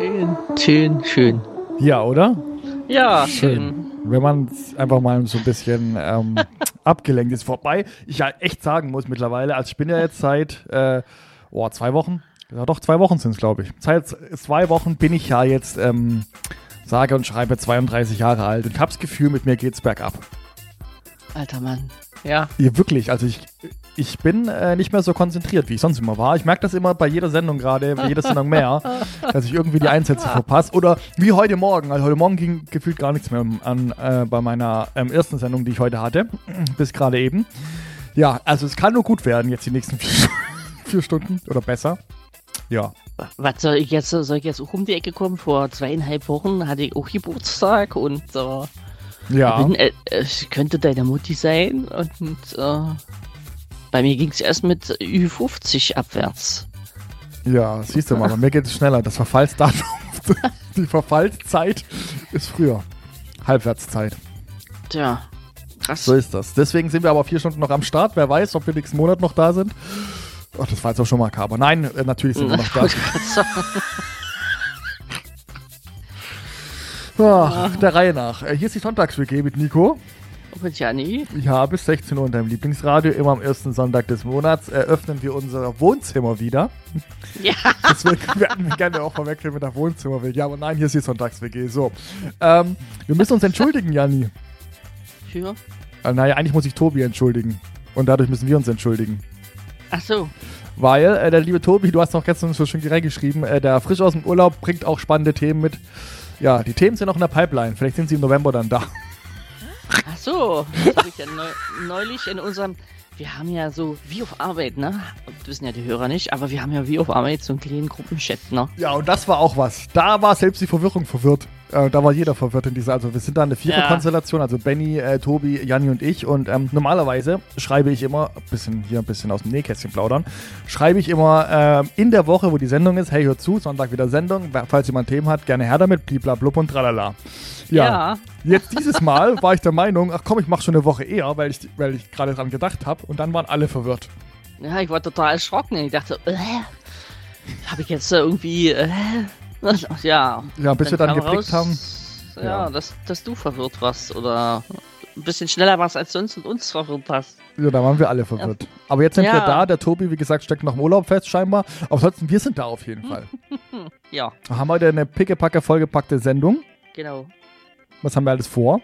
Schön. Ja, oder? Ja, schön. Wenn man einfach mal so ein bisschen abgelenkt ist. Vorbei, ich ja echt sagen muss mittlerweile, also ich bin ja jetzt seit 2 Wochen, ja doch 2 Wochen sind es, glaube ich. Seit 2 Wochen bin ich ja jetzt, sage und schreibe 32 Jahre alt und ich habe das Gefühl, mit mir geht's bergab. Alter Mann. Ja. Ja, wirklich, also ich bin nicht mehr so konzentriert, wie ich sonst immer war. Ich merke das immer bei jeder Sendung gerade, bei jeder Sendung mehr, dass ich irgendwie die Einsätze verpasse. Oder wie heute Morgen. Also heute Morgen ging gefühlt gar nichts mehr an bei meiner ersten Sendung, die ich heute hatte. Bis gerade eben. Ja, also es kann nur gut werden jetzt die nächsten 4 Stunden oder besser. Ja. Was soll ich jetzt auch um die Ecke kommen? Vor 2,5 Wochen hatte ich auch Geburtstag und ja. Ich könnte deine Mutti sein und bei mir ging es erst mit Ü50 abwärts. Ja, siehst du mal, bei mir geht es schneller. Das Verfallsdatum, die Verfallszeit ist früher. Halbwertszeit. Tja, krass. So ist das. Deswegen sind wir aber 4 Stunden noch am Start. Wer weiß, ob wir nächsten Monat noch da sind. Ach, das war jetzt auch schon makaber. Nein, natürlich sind wir noch da. Ach, der Reihe nach. Hier ist die Sonntags-WG mit Nico. Und Janni. Ja, bis 16 Uhr in deinem Lieblingsradio. Immer am ersten Sonntag des Monats eröffnen wir unser Wohnzimmer wieder. Ja. Deswegen werden wir gerne auch verwechseln mit der Wohnzimmer-WG. Aber nein, hier ist die Sonntags-WG. So. Wir müssen uns entschuldigen, Janni. Für? Naja, eigentlich muss ich Tobi entschuldigen. Und dadurch müssen wir uns entschuldigen. Ach so. Weil der liebe Tobi, du hast noch gestern so schön geschrieben, der frisch aus dem Urlaub bringt auch spannende Themen mit. Ja, die Themen sind noch in der Pipeline. Vielleicht sind sie im November dann da. Ach so, das habe ich ja neulich in unserem... Wir haben ja so wie auf Arbeit, ne? Das wissen ja die Hörer nicht, aber wir haben ja wie auf Arbeit so einen kleinen Gruppenchat, ne? Ja, und das war auch was. Da war selbst die Verwirrung verwirrt. Da war jeder verwirrt in dieser, also wir sind da eine Viererkonstellation, also Benny, Tobi, Janni und ich und normalerweise schreibe ich immer, ein bisschen aus dem Nähkästchen plaudern, schreibe ich immer in der Woche, wo die Sendung ist, hey, hört zu, Sonntag wieder Sendung, falls jemand Themen hat, gerne her damit, bliblablub und tralala. Ja. Jetzt dieses Mal war ich der Meinung, ach komm, ich mache schon eine Woche eher, weil ich gerade dran gedacht habe und dann waren alle verwirrt. Ja, ich war total erschrocken, ich dachte, habe ich jetzt irgendwie, ja, bis wir dann geblickt haben. Ja, dass du verwirrt warst oder ein bisschen schneller warst als sonst und uns verwirrt hast. Ja, da waren wir alle verwirrt. Ja. Aber jetzt sind wir da. Der Tobi, wie gesagt, steckt noch im Urlaub fest scheinbar. Aber ansonsten, wir sind da auf jeden Fall. Ja. Da haben wir heute eine pickepacke vollgepackte Sendung. Genau. Was haben wir alles vor?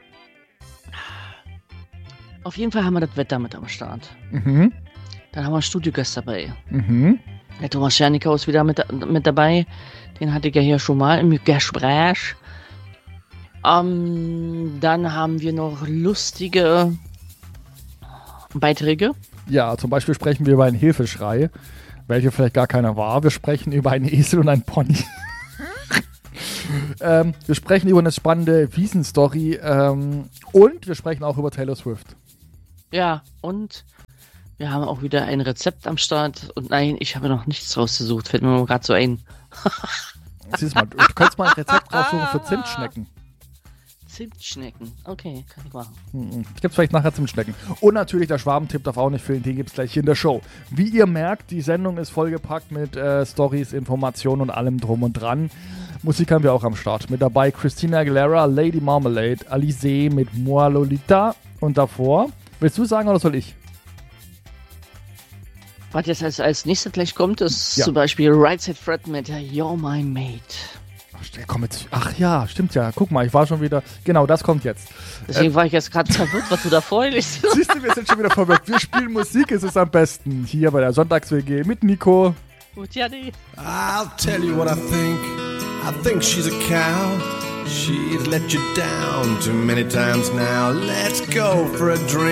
Auf jeden Fall haben wir das Wetter mit am Start. Mhm. Dann haben wir Studiogast dabei. Mhm. Der Thomas Schernikau ist wieder mit dabei. Den hatte ich ja hier schon mal im Gespräch. Dann haben wir noch lustige Beiträge. Ja, zum Beispiel sprechen wir über einen Hilfeschrei, welcher vielleicht gar keiner war. Wir sprechen über einen Esel und einen Pony. Wir sprechen über eine spannende Wiesen-Story und wir sprechen auch über Taylor Swift. Ja, und wir haben auch wieder ein Rezept am Start. Und nein, ich habe noch nichts rausgesucht. Fällt mir nur gerade so ein. Siehst mal, du könntest mal ein Rezept raussuchen für Zimtschnecken. Zimtschnecken, okay, kann ich machen. Ich gebe vielleicht nachher Zimtschnecken. Und natürlich, der Schwabentipp darf auch nicht fehlen, den gibt es gleich hier in der Show. Wie ihr merkt, die Sendung ist vollgepackt mit Stories, Informationen und allem drum und dran. Musik haben wir auch am Start. Mit dabei Christina Aguilera, Lady Marmalade, Alizé mit Moi Lolita und davor. Willst du sagen oder soll ich? Was jetzt als nächstes gleich kommt, ist zum Beispiel Right Said Fred mit You're My Mate. Ach ja, stimmt ja. Guck mal, ich war schon wieder... Genau, das kommt jetzt. Deswegen war ich jetzt gerade verwirrt, was du da vorliest. Siehst du, wir sind schon wieder verwirrt. Wir spielen Musik, es ist am besten. Hier bei der Sonntags-WG mit Nico. Und Janni. I'll tell you what I think. I think she's a cow. She's let you down too many times now. Let's go for a drink.